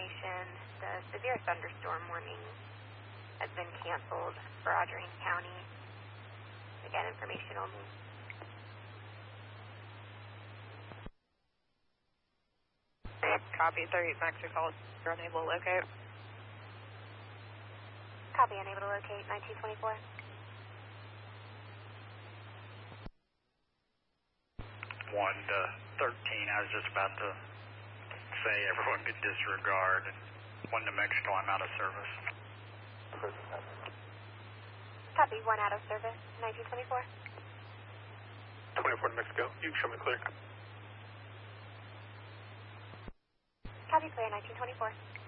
information. The severe thunderstorm warning has been canceled for Audrain County. Again, information only. Copy, 38 Mexico calls. You're unable to locate. Copy, unable to locate, 1924. 1 to 13, I was just about to say everyone could disregard. 1 to Mexico, I'm out of service. Copy, 1 out of service, 1924. 24 to Mexico, you can show me clear. Copy, clear, 1924.